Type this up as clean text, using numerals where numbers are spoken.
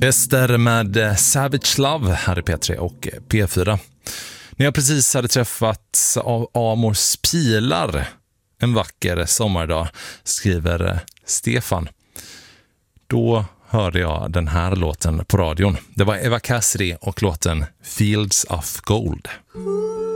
Ester med Savage Love här i P3 och P4. När jag precis hade träffat av Amors pilar en vacker sommardag, skriver Stefan. Då hörde jag den här låten på radion. Det var Eva Cassidy och låten Fields of Gold.